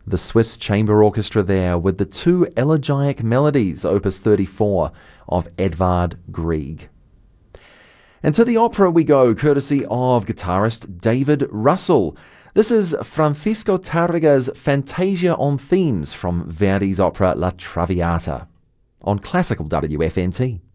The Swiss Chamber Orchestra there with the two elegiac melodies, Opus 34 of Edvard Grieg. And to the opera we go, courtesy of guitarist David Russell. This is Francisco Tarrega's Fantasia on Themes from Verdi's opera La Traviata on Classical WFNT.